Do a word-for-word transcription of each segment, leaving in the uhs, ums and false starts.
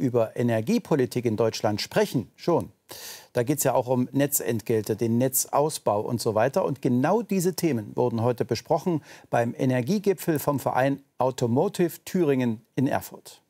über Energiepolitik in Deutschland sprechen, schon. Da geht es ja auch um Netzentgelte, den Netzausbau und so weiter. Und genau diese Themen wurden heute besprochen beim Energiegipfel vom Verein Automotive Thüringen in Erfurt.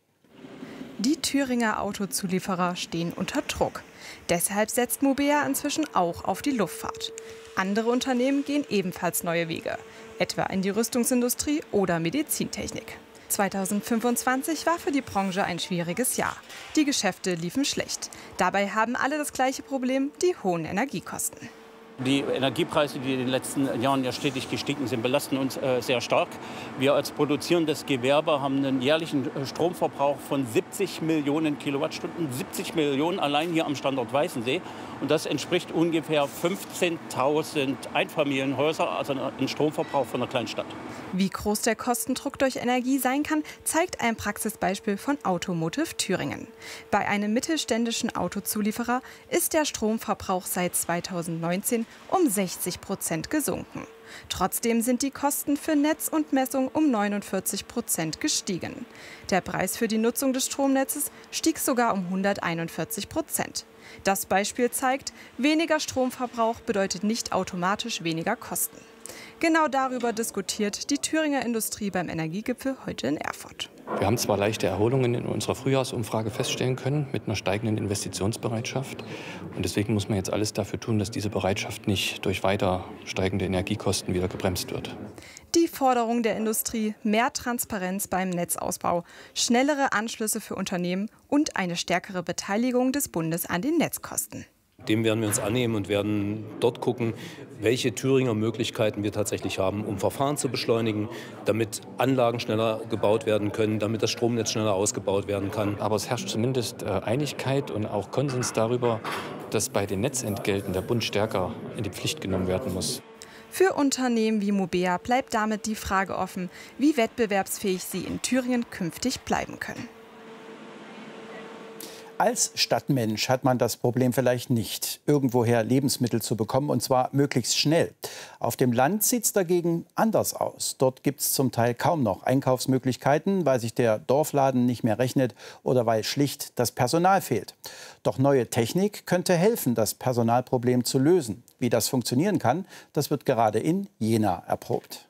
Die Thüringer Autozulieferer stehen unter Druck. Deshalb setzt Mubea inzwischen auch auf die Luftfahrt. Andere Unternehmen gehen ebenfalls neue Wege, etwa in die Rüstungsindustrie oder Medizintechnik. zweitausendfünfundzwanzig war für die Branche ein schwieriges Jahr. Die Geschäfte liefen schlecht. Dabei haben alle das gleiche Problem, die hohen Energiekosten. Die Energiepreise, die in den letzten Jahren ja stetig gestiegen sind, belasten uns äh, sehr stark. Wir als produzierendes Gewerbe haben einen jährlichen Stromverbrauch von siebzig Millionen Kilowattstunden, siebzig Millionen allein hier am Standort Weißensee. Und das entspricht ungefähr fünfzehntausend Einfamilienhäuser, also ein Stromverbrauch von einer Kleinstadt. Wie groß der Kostendruck durch Energie sein kann, zeigt ein Praxisbeispiel von Automotive Thüringen. Bei einem mittelständischen Autozulieferer ist der Stromverbrauch seit zweitausendneunzehn um sechzig Prozent gesunken. Trotzdem sind die Kosten für Netz und Messung um neunundvierzig Prozent gestiegen. Der Preis für die Nutzung des Stromnetzes stieg sogar um hunderteinundvierzig Prozent. Das Beispiel zeigt, weniger Stromverbrauch bedeutet nicht automatisch weniger Kosten. Genau darüber diskutiert die Thüringer Industrie beim Energiegipfel heute in Erfurt. Wir haben zwar leichte Erholungen in unserer Frühjahrsumfrage feststellen können mit einer steigenden Investitionsbereitschaft. Und deswegen muss man jetzt alles dafür tun, dass diese Bereitschaft nicht durch weiter steigende Energiekosten wieder gebremst wird. Die Forderung der Industrie: mehr Transparenz beim Netzausbau, schnellere Anschlüsse für Unternehmen und eine stärkere Beteiligung des Bundes an den Netzkosten. Dem werden wir uns annehmen und werden dort gucken, welche Thüringer Möglichkeiten wir tatsächlich haben, um Verfahren zu beschleunigen, damit Anlagen schneller gebaut werden können, damit das Stromnetz schneller ausgebaut werden kann. Aber es herrscht zumindest Einigkeit und auch Konsens darüber, dass bei den Netzentgelten der Bund stärker in die Pflicht genommen werden muss. Für Unternehmen wie Mubea bleibt damit die Frage offen, wie wettbewerbsfähig sie in Thüringen künftig bleiben können. Als Stadtmensch hat man das Problem vielleicht nicht, irgendwoher Lebensmittel zu bekommen, und zwar möglichst schnell. Auf dem Land sieht es dagegen anders aus. Dort gibt es zum Teil kaum noch Einkaufsmöglichkeiten, weil sich der Dorfladen nicht mehr rechnet oder weil schlicht das Personal fehlt. Doch neue Technik könnte helfen, das Personalproblem zu lösen. Wie das funktionieren kann, das wird gerade in Jena erprobt.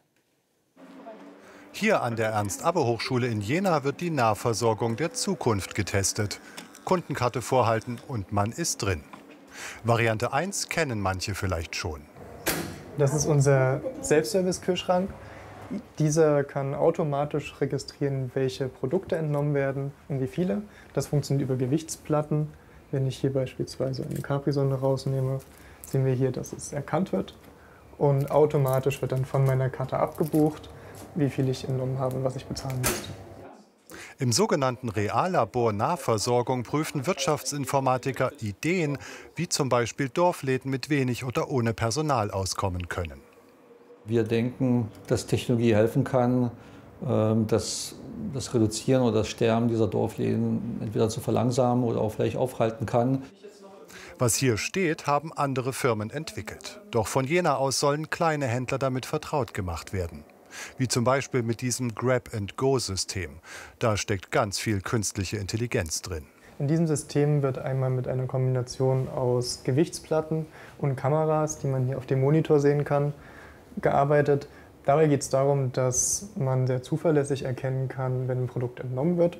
Hier an der Ernst-Abbe-Hochschule in Jena wird die Nahversorgung der Zukunft getestet. Kundenkarte vorhalten und man ist drin. Variante eins kennen manche vielleicht schon. Das ist unser Selbstservice-Kühlschrank. Dieser kann automatisch registrieren, welche Produkte entnommen werden und wie viele. Das funktioniert über Gewichtsplatten. Wenn ich hier beispielsweise eine Capri-Sonne rausnehme, sehen wir hier, dass es erkannt wird. Und automatisch wird dann von meiner Karte abgebucht, wie viel ich entnommen habe und was ich bezahlen müsste. Im sogenannten Reallabor Nahversorgung prüfen Wirtschaftsinformatiker Ideen, wie zum Beispiel Dorfläden mit wenig oder ohne Personal auskommen können. Wir denken, dass Technologie helfen kann, das, das Reduzieren oder das Sterben dieser Dorfläden entweder zu verlangsamen oder auch vielleicht aufhalten kann. Was hier steht, haben andere Firmen entwickelt. Doch von Jena aus sollen kleine Händler damit vertraut gemacht werden. Wie zum Beispiel mit diesem Grab-and-Go-System. Da steckt ganz viel künstliche Intelligenz drin. In diesem System wird einmal mit einer Kombination aus Gewichtsplatten und Kameras, die man hier auf dem Monitor sehen kann, gearbeitet. Dabei geht es darum, dass man sehr zuverlässig erkennen kann, wenn ein Produkt entnommen wird.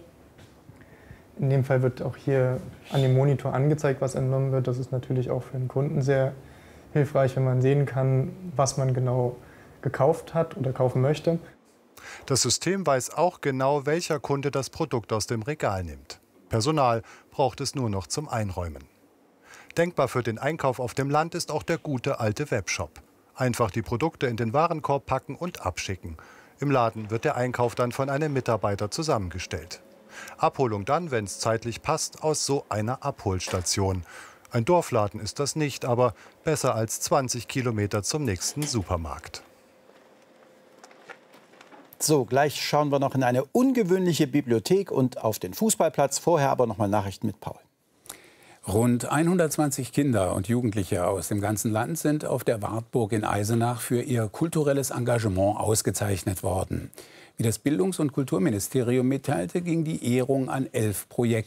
In dem Fall wird auch hier an dem Monitor angezeigt, was entnommen wird. Das ist natürlich auch für den Kunden sehr hilfreich, wenn man sehen kann, was man genau gekauft hat oder kaufen möchte. Das System weiß auch genau, welcher Kunde das Produkt aus dem Regal nimmt. Personal braucht es nur noch zum Einräumen. Denkbar für den Einkauf auf dem Land ist auch der gute alte Webshop. Einfach die Produkte in den Warenkorb packen und abschicken. Im Laden wird der Einkauf dann von einem Mitarbeiter zusammengestellt. Abholung dann, wenn es zeitlich passt, aus so einer Abholstation. Ein Dorfladen ist das nicht, aber besser als zwanzig Kilometer zum nächsten Supermarkt. So, gleich schauen wir noch in eine ungewöhnliche Bibliothek und auf den Fußballplatz. Vorher aber noch mal Nachrichten mit Paul. Rund hundertzwanzig Kinder und Jugendliche aus dem ganzen Land sind auf der Wartburg in Eisenach für ihr kulturelles Engagement ausgezeichnet worden. Wie das Bildungs- und Kulturministerium mitteilte, ging die Ehrung an elf Projekte.